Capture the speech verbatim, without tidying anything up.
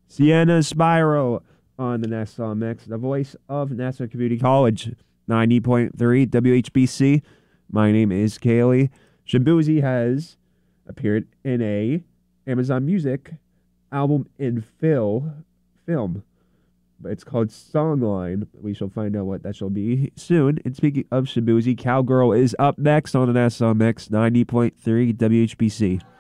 Sienna Spyro on the Nassau Mix, the voice of Nassau Community College, ninety point three W H B C. My name is Kaylee. Shaboozey has appeared in a Amazon Music album in Phil film. It's called Songline. We shall find out what that shall be soon. And speaking of Shaboozey, Cowgirl is up next on the Nassau Mix, ninety point three W H B C.